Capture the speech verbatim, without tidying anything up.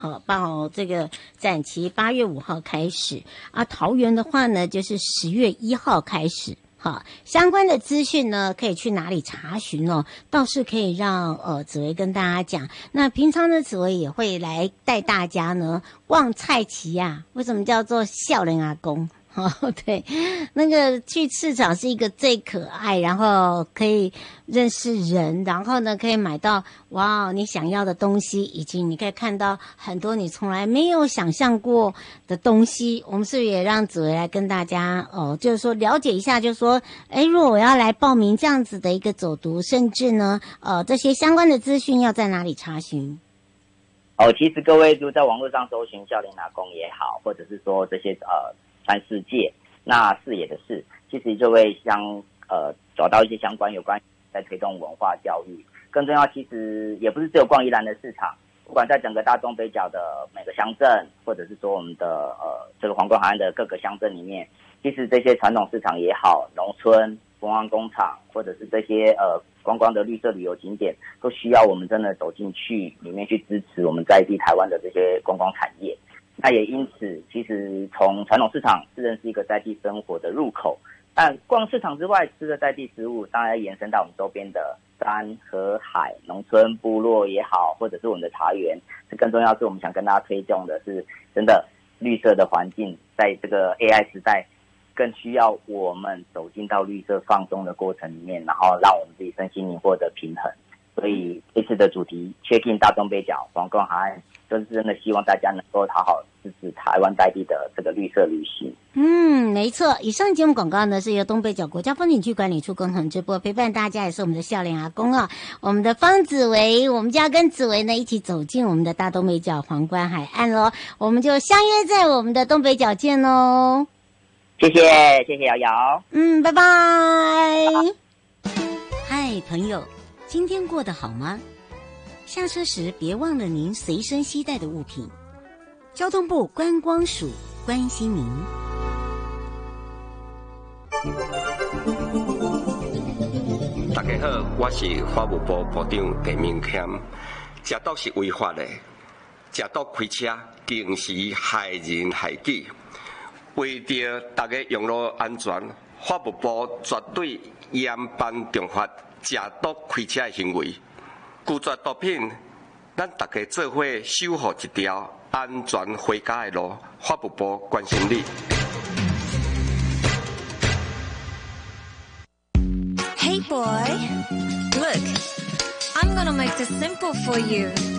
呃，报这个展期八月五号开始啊，桃园的话呢，就是十月一号开始。好，相关的资讯呢，可以去哪里查询哦？倒是可以让呃紫薇跟大家讲。那平常呢，紫薇也会来带大家呢逛菜市啊。为什么叫做少年阿公？哦，对，那个去市场是一个最可爱，然后可以认识人，然后呢可以买到哇你想要的东西，以及你可以看到很多你从来没有想象过的东西。我们是不是也让紫薇来跟大家哦，就是说了解一下，就是说，哎，如果我要来报名这样子的一个走读，甚至呢，呃，这些相关的资讯要在哪里查询？ 哦，其实各位就在网络上搜寻少年阿公也好，或者是说这些呃。三世界，那视野的视，其实就会相呃找到一些相关有关在推动文化教育。更重要，其实也不是只有逛宜兰的市场，不管在整个大东北角的每个乡镇，或者是说我们的呃这个皇冠海岸的各个乡镇里面，其实这些传统市场也好，农村、观光工厂，或者是这些呃观光的绿色旅游景点，都需要我们真的走进去里面去支持我们在地台湾的这些观光产业。那也因此，其实从传统市场自认是一个在地生活的入口，但逛市场之外吃的在地食物，当然延伸到我们周边的山河海、农村部落也好，或者是我们的茶园。这更重要是我们想跟大家推动的是，真的绿色的环境，在这个 A I 时代，更需要我们走进到绿色放松的过程里面，然后让我们自己身心灵获得平衡。所以这次的主题 check in 大东北角皇冠海岸，就是真的希望大家能够好好支持台湾在地的这个绿色旅行。 嗯，没错。以上节目广告呢是由东北角国家风景区管理处共同直播，陪伴大家也是我们的笑脸阿公啊，我们的方紫薇，我们就要跟紫薇呢一起走进我们的大东北角皇冠海岸咯，我们就相约在我们的东北角见咯。 谢谢，谢谢瑶瑶。 嗯，拜拜。嗨，朋友，今天过得好吗？下车时别忘了您随身携带的物品。交通部观光署关心您。 大家好，我是法务部部长陈明谦。食毒是违法的，食毒开车更是害人害己。为着大家用路安全，法务部绝对严办重罚食毒开车的行为。拒绝毒品，咱大家做伙守护一条安全回家的路。法务部关心你。 Hey boy, look, I'm gonna make this simple for you.